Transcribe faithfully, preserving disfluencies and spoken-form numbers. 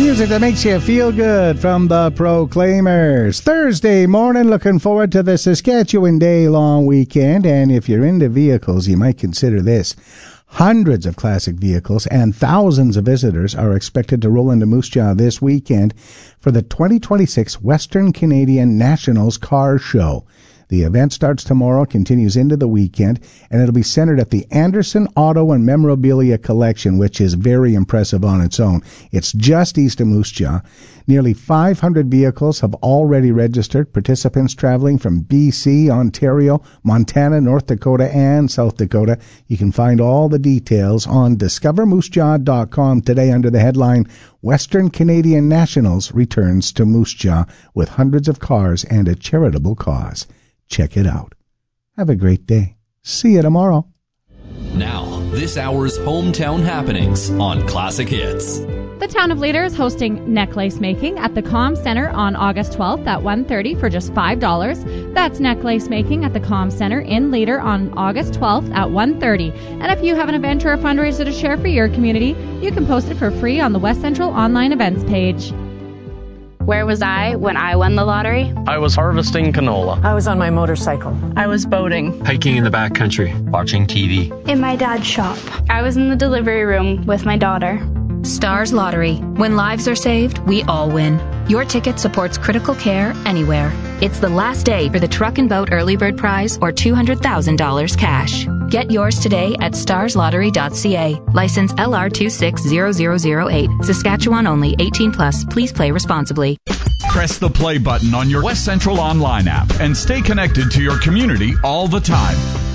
Music that makes you feel good from the Proclaimers. Thursday morning, looking forward to the Saskatchewan Day long weekend. And if you're into vehicles, you might consider this. Hundreds of classic vehicles and thousands of visitors are expected to roll into Moose Jaw this weekend for the twenty twenty-six Western Canadian Nationals Car Show. The event starts tomorrow, continues into the weekend, and it'll be centered at the Anderson Auto and Memorabilia Collection, which is very impressive on its own. It's just east of Moose Jaw. Nearly five hundred vehicles have already registered, participants traveling from B C, Ontario, Montana, North Dakota, and South Dakota. You can find all the details on discover moose jaw dot com today under the headline, Western Canadian Nationals returns to Moose Jaw with hundreds of cars and a charitable cause. Check it out. Have a great day. See you tomorrow. Now, this hour's hometown happenings on Classic Hits. The town of Leader is hosting necklace making at the Com Center on August twelfth at one thirty for just five dollars. That's necklace making at the Com Center in Leader on August twelfth at one thirty. And if you have an event or a fundraiser to share for your community, you can post it for free on the West Central online events page. Where was I when I won the lottery? I was harvesting canola. I was on my motorcycle. I was boating. Hiking in the backcountry. Watching T V. In my dad's shop. I was in the delivery room with my daughter. Stars Lottery. When lives are saved, we all win. Your ticket supports critical care anywhere. It's the last day for the Truck and Boat Early Bird Prize or two hundred thousand dollars cash. Get yours today at stars lottery dot c a. License L R two six zero zero zero eight. Saskatchewan only. eighteen plus. Please play responsibly. Press the play button on your West Central online app and stay connected to your community all the time.